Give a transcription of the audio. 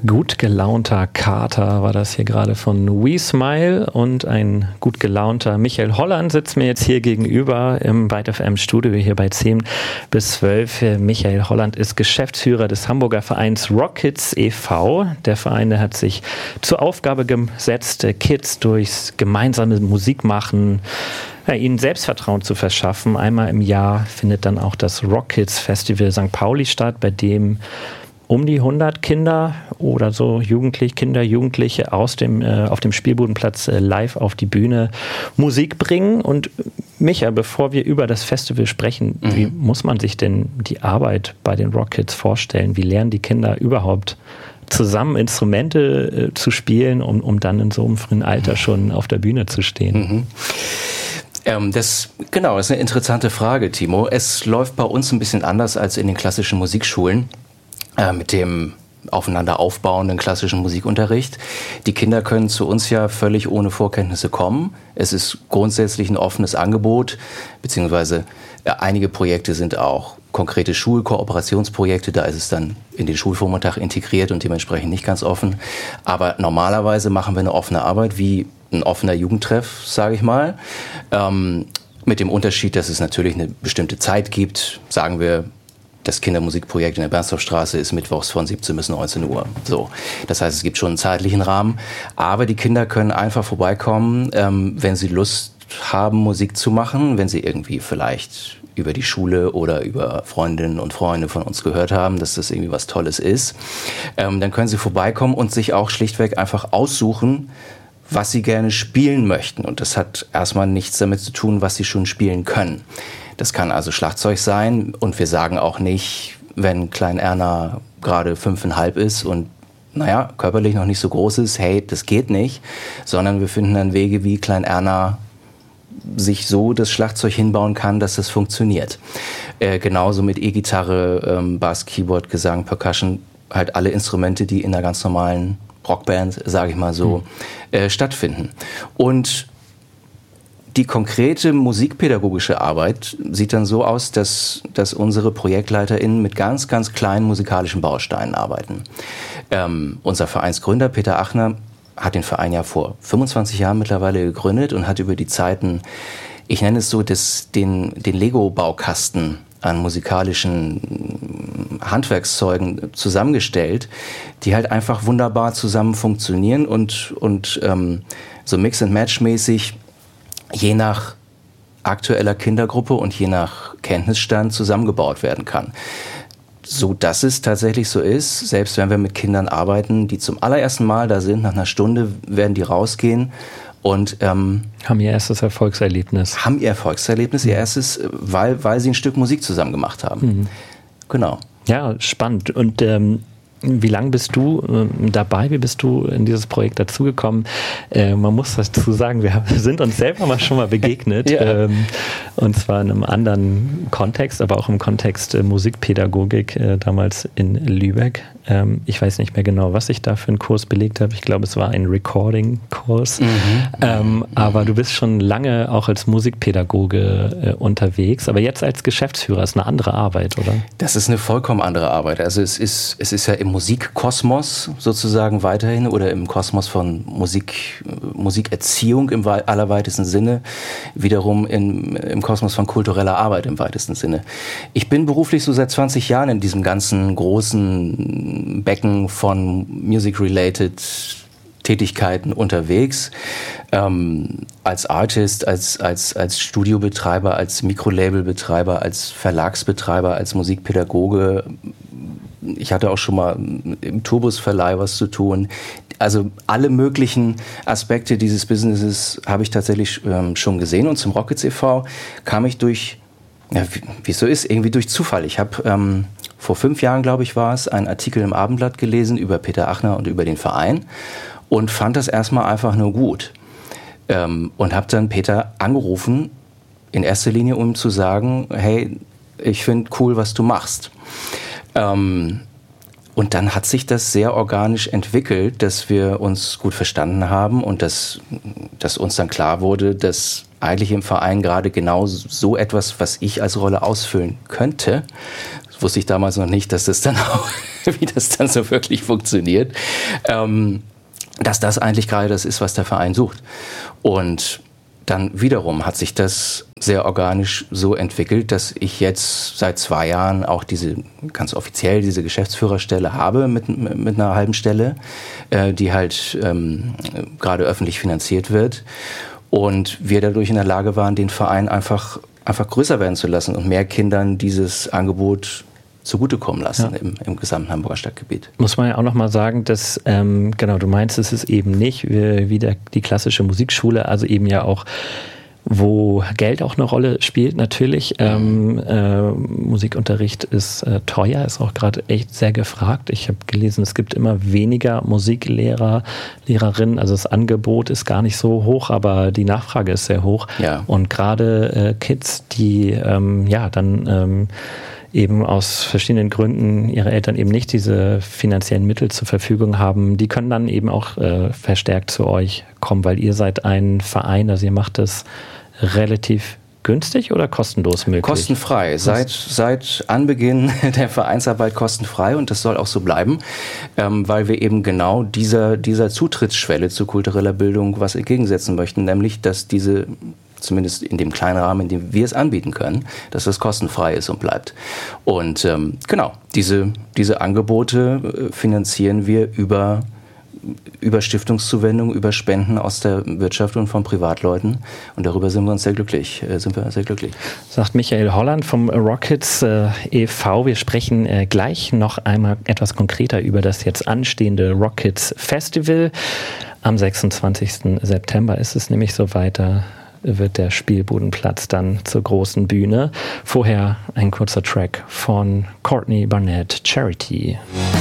Gut gelaunter Kater war das hier gerade von We Smile, und ein gut gelaunter Michael Holland sitzt mir jetzt hier gegenüber im Byte FM Studio hier bei 10 bis 12. Michael Holland ist Geschäftsführer des Hamburger Vereins Rockkids e.V. Der Verein hat sich zur Aufgabe gesetzt, Kids durchs gemeinsame Musikmachen ihnen Selbstvertrauen zu verschaffen. Einmal im Jahr findet dann auch das Rockkids Festival St. Pauli statt, bei dem um die 100 Kinder oder so Jugendliche auf dem Spielbudenplatz live auf die Bühne Musik bringen. Und Micha, bevor wir über das Festival sprechen, wie muss man sich denn die Arbeit bei den Rockkids vorstellen? Wie lernen die Kinder überhaupt zusammen Instrumente zu spielen, um dann in so einem frühen Alter schon auf der Bühne zu stehen? Das ist eine interessante Frage, Timo. Es läuft bei uns ein bisschen anders als in den klassischen Musikschulen. Mit dem aufeinander aufbauenden klassischen Musikunterricht. Die Kinder können zu uns ja völlig ohne Vorkenntnisse kommen. Es ist grundsätzlich ein offenes Angebot, beziehungsweise einige Projekte sind auch konkrete Schulkooperationsprojekte, da ist es dann in den Schulvormittag integriert und dementsprechend nicht ganz offen. Aber normalerweise machen wir eine offene Arbeit, wie ein offener Jugendtreff, sage ich mal. Mit dem Unterschied, dass es natürlich eine bestimmte Zeit gibt, sagen wir, das Kindermusikprojekt in der Bernstorffstraße ist mittwochs von 17 bis 19 Uhr. So. Das heißt, es gibt schon einen zeitlichen Rahmen. Aber die Kinder können einfach vorbeikommen, wenn sie Lust haben, Musik zu machen, wenn sie irgendwie vielleicht über die Schule oder über Freundinnen und Freunde von uns gehört haben, dass das irgendwie was Tolles ist. Dann können sie vorbeikommen und sich auch schlichtweg einfach aussuchen, was sie gerne spielen möchten. Und das hat erstmal nichts damit zu tun, was sie schon spielen können. Das kann also Schlagzeug sein, und wir sagen auch nicht, wenn Klein Erna gerade 5,5 ist und körperlich noch nicht so groß ist, hey, das geht nicht, sondern wir finden dann Wege, wie Klein Erna sich so das Schlagzeug hinbauen kann, dass das funktioniert. Genauso mit E-Gitarre, Bass, Keyboard, Gesang, Percussion, halt alle Instrumente, die in einer ganz normalen Rockband, sage ich mal so, stattfinden. Und die konkrete musikpädagogische Arbeit sieht dann so aus, dass unsere ProjektleiterInnen mit ganz, ganz kleinen musikalischen Bausteinen arbeiten. Unser Vereinsgründer Peter Achner hat den Verein ja vor 25 Jahren mittlerweile gegründet und hat über die Zeiten, ich nenne es so, den Lego-Baukasten an musikalischen Handwerkszeugen zusammengestellt, die halt einfach wunderbar zusammen funktionieren und so Mix-and-Match-mäßig je nach aktueller Kindergruppe und je nach Kenntnisstand zusammengebaut werden kann. So dass es tatsächlich so ist, selbst wenn wir mit Kindern arbeiten, die zum allerersten Mal da sind, nach einer Stunde werden die rausgehen und haben ihr erstes Erfolgserlebnis. Ihr erstes, weil sie ein Stück Musik zusammen gemacht haben. Genau. Ja, spannend. Und wie lange bist du dabei? Wie bist du in dieses Projekt dazugekommen? Man muss dazu sagen, wir sind uns selber schon mal begegnet. Ja. Und zwar in einem anderen Kontext, aber auch im Kontext Musikpädagogik, damals in Lübeck. Ich weiß nicht mehr genau, was ich da für einen Kurs belegt habe. Ich glaube, es war ein Recording-Kurs. Aber du bist schon lange auch als Musikpädagoge unterwegs. Aber jetzt als Geschäftsführer ist eine andere Arbeit, oder? Das ist eine vollkommen andere Arbeit. Also es ist ja im Musikkosmos sozusagen weiterhin oder im Kosmos von Musikerziehung im allerweitesten Sinne, wiederum im Kosmos von kultureller Arbeit im weitesten Sinne. Ich bin beruflich so seit 20 Jahren in diesem ganzen großen Becken von Music-related Tätigkeiten unterwegs, als Artist, als Studiobetreiber, als Mikrolabelbetreiber, als Verlagsbetreiber, als Musikpädagoge. Ich hatte auch schon mal im Turbusverleih was zu tun. Also alle möglichen Aspekte dieses Businesses habe ich tatsächlich schon gesehen. Und zum Rockkids e.V. kam ich durch, wie es so ist, irgendwie durch Zufall. Ich habe vor 5 Jahren, glaube ich, war es, einen Artikel im Abendblatt gelesen über Peter Achner und über den Verein und fand das erstmal einfach nur gut. Und habe dann Peter angerufen, in erster Linie, um zu sagen, hey, ich finde cool, was du machst. Und dann hat sich das sehr organisch entwickelt, dass wir uns gut verstanden haben und dass uns dann klar wurde, dass eigentlich im Verein gerade genau so etwas, was ich als Rolle ausfüllen könnte, wusste ich damals noch nicht, dass das dann auch, wie das dann so wirklich funktioniert, dass das eigentlich gerade das ist, was der Verein sucht. Und dann wiederum hat sich das sehr organisch so entwickelt, dass ich jetzt seit 2 Jahren auch ganz offiziell diese Geschäftsführerstelle habe mit einer halben Stelle, die halt gerade öffentlich finanziert wird. Und wir dadurch in der Lage waren, den Verein einfach größer werden zu lassen und mehr Kindern dieses Angebot zugutekommen lassen im gesamten Hamburger Stadtgebiet. Muss man ja auch nochmal sagen, dass, genau, du meinst, es ist eben nicht wie die klassische Musikschule, also eben ja auch, wo Geld auch eine Rolle spielt, natürlich. Musikunterricht ist teuer, ist auch gerade echt sehr gefragt. Ich habe gelesen, es gibt immer weniger Musiklehrer, Lehrerinnen, also das Angebot ist gar nicht so hoch, aber die Nachfrage ist sehr hoch. Ja. Und gerade Kids, die dann eben aus verschiedenen Gründen ihre Eltern eben nicht diese finanziellen Mittel zur Verfügung haben, die können dann eben auch verstärkt zu euch kommen, weil ihr seid ein Verein, also ihr macht das relativ günstig oder kostenlos möglich? Kostenfrei. Seit Anbeginn der Vereinsarbeit kostenfrei und das soll auch so bleiben, weil wir eben genau dieser Zutrittsschwelle zu kultureller Bildung was entgegensetzen möchten, nämlich dass diese, zumindest in dem kleinen Rahmen, in dem wir es anbieten können, dass das kostenfrei ist und bleibt. Und genau, diese Angebote finanzieren wir über Stiftungszuwendungen, über Spenden aus der Wirtschaft und von Privatleuten. Und darüber sind wir sehr glücklich. Sagt Michael Holland vom Rockets e.V. Wir sprechen gleich noch einmal etwas konkreter über das jetzt anstehende Rockets Festival. Am 26. September ist es nämlich so weiter. Wird der Spielbudenplatz dann zur großen Bühne. Vorher ein kurzer Track von Courtney Barnett, Charity.